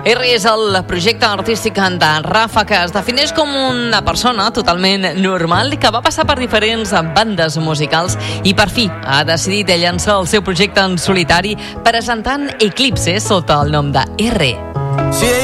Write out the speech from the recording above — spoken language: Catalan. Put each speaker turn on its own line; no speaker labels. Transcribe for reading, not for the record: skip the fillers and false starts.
R és el projecte artístic de Rafa, que es defineix com una persona totalment normal que va passar per diferents bandes musicals i per fi ha decidit llançar el seu projecte en solitari presentant Eclipse sota el nom de R.
Sí,